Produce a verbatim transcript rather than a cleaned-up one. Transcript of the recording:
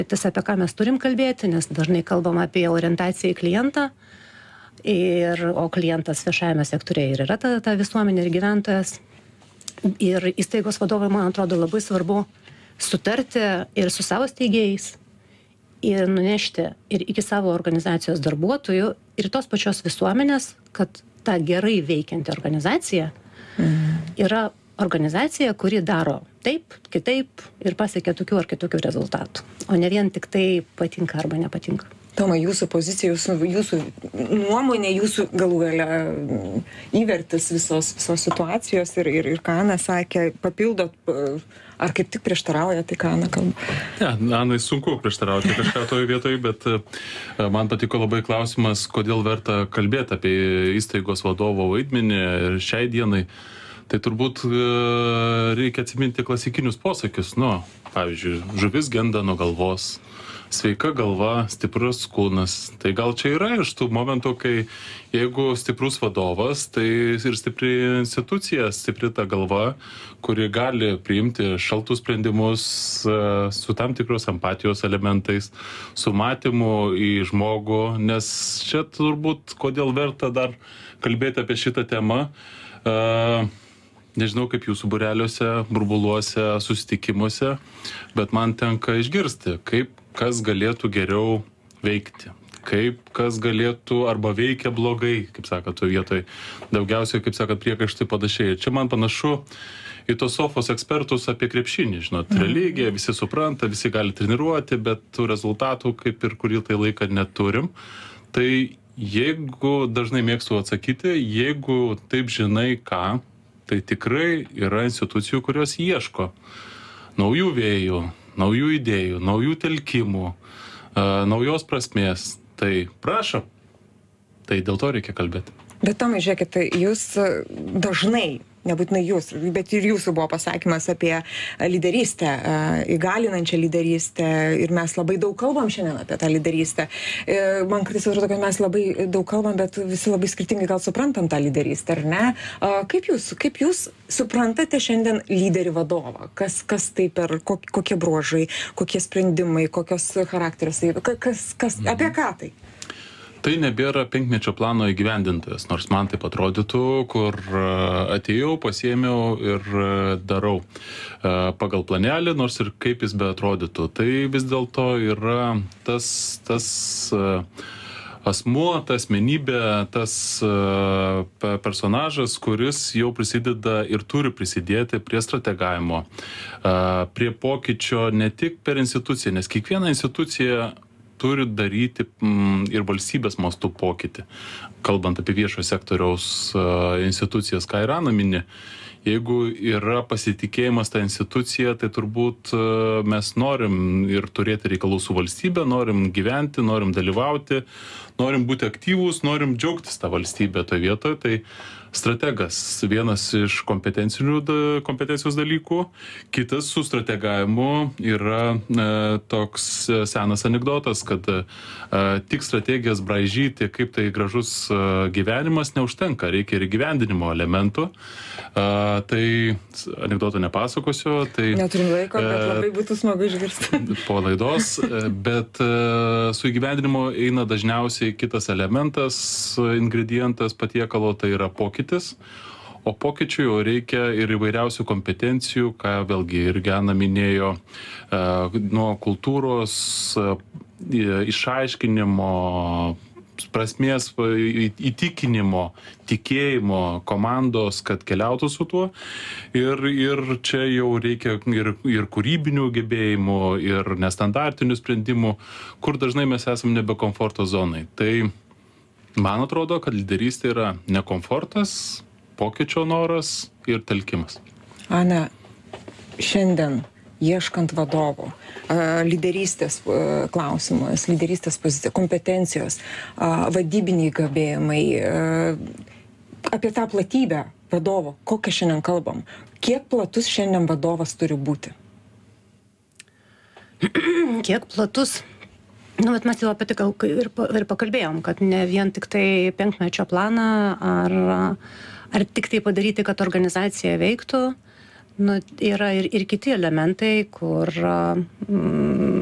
tas, apie ką mes turim kalbėti, nes dažnai kalbam apie orientaciją į klientą, ir, o klientas viešajame sektorėje ir yra ta, ta visuomenė ir gyventojas. Ir įstaigos vadovai, man atrodo, labai svarbu sutarti ir su savo steigėjais, ir nunešti ir iki savo organizacijos darbuotojų, ir tos pačios visuomenės, kad ta gerai veikianti organizacija mhm. yra organizacija, kuri daro taip, kitaip ir pasiekia tokių ar kitokių rezultatų, o ne vien tik tai patinka arba nepatinka. Toma, jūsų pozicija, jūsų, jūsų nuomonė, jūsų galų gale įvertis visos, visos situacijos ir, ir, ir ką Ana sakė, papildot, ar kaip tik prieštarauja tai, ką Ana kalba? Ne, Anai sunku prieštarauti kažką toje vietoje, bet man patiko labai klausimas, kodėl verta kalbėti apie įstaigos vadovo vaidmenį ir šiai dienai. Tai turbūt reikia atsiminti klasikinius posakius, nu, pavyzdžiui, žuvis genda nuo galvos, sveika galva, stiprus kūnas. Tai gal čia yra iš tų momentų, kai jeigu stiprus vadovas, tai ir stipri institucija, stipri ta galva, kuri gali priimti šaltus sprendimus su tam tikros empatijos elementais, su matymu į žmogų, nes čia turbūt, kodėl verta dar kalbėti apie šitą temą, nežinau kaip jūsų būreliuose, burbuluose, susitikimuose, bet man tenka išgirsti, kaip kas galėtų geriau veikti, kaip kas galėtų arba veikia blogai, kaip sakot, to vietoj. Daugiausiai, kaip sakot, priekaištai panašiai. Čia man panašu į tos sofos ekspertus apie krepšinį, žinot, mhm. religija, visi supranta, visi gali treniruoti, bet tų rezultatų kaip ir kurį tai laiką neturim. Tai jeigu, dažnai mėgstu atsakyti, jeigu taip žinai ką, tai tikrai yra institucijų, kurios ieško naujų vėjų, naujų idėjų, naujų telkimų, naujos prasmės. Tai prašom, tai dėl to reikia kalbėti. Bet Tomai, žiūrėkit, tai jūs dažnai, nebūtinai jūs, bet ir jūsų buvo pasakymas apie lyderystę, įgalinančią lyderystę, ir mes labai daug kalbam šiandien apie tą lyderystę. Man kartais atrodo, kad mes labai daug kalbam, bet visi labai skirtingai gal suprantam tą lyderystę, ar ne? Kaip jūs, kaip jūs suprantate šiandien lyderį vadovą? Kas, kas tai per, kokie bruožai, kokie sprendimai, kokios charakteris, kas, kas, apie ką tai? Tai nebėra penkmečio plano įgyvendintojas, nors man taip atrodytų, kur atėjau, pasiėmiau ir darau pagal planelį, nors ir kaip jis be atrodytų. Tai vis dėlto yra tas, tas asmuo, ta asmenybė, tas personažas, kuris jau prisideda ir turi prisidėti prie strategavimo, prie pokyčio ne tik per instituciją, nes kiekviena institucija turi daryti mm, ir valstybės mastų pokytį. Kalbant apie viešo sektoriaus uh, institucijas, ką ir Ana mini, jeigu yra pasitikėjimas tą instituciją, tai turbūt uh, mes norim ir turėti reikalų su valstybė, norim gyventi, norim dalyvauti, norim būti aktyvūs, norim džiaugtis tą valstybę toje vietoje. Tai strategas vienas iš kompetencijos dalykų, kitas su strategavimu yra e, toks senas anekdotas, kad e, tik strategijas braižyti, kaip tai gražus e, gyvenimas neužtenka, reikia ir gyvendinimo elementų. E, tai anekdoto nepasakosiu. Tai, Neturim laiko, bet labai būtų smagu išgirsti. Po laidos, bet e, su įgyvendinimu eina dažniausiai kitas elementas, ingredientas patiekalo, tai yra pokytis. O pokyčių jau reikia ir įvairiausių kompetencijų, ką vėlgi ir Ana minėjo, nuo kultūros, išaiškinimo, prasmės įtikinimo, tikėjimo, komandos, kad keliautų su tuo. Ir, ir čia jau reikia ir, ir kūrybinių gebėjimų, ir nestandartinių sprendimų, kur dažnai mes esam nebe komforto zonai. Tai man atrodo, kad lyderystė yra ne komfortas, pokyčio noras ir telkimas. Ana, šiandien ieškant vadovo, lyderystės klausimas, lyderystės pozicija, kompetencijos, vadybiniai gebėjimai, apie tą platybę vadovo, kokią šiandien kalbam, kiek platus šiandien vadovas turi būti? Kiek platus? Nu, bet mes jau apie tai ir, ir pakalbėjom, kad ne vien tik tai penkmečio planą ar, ar tik tai padaryti, kad organizacija veiktų. Nu, yra ir, ir kiti elementai, kur mm,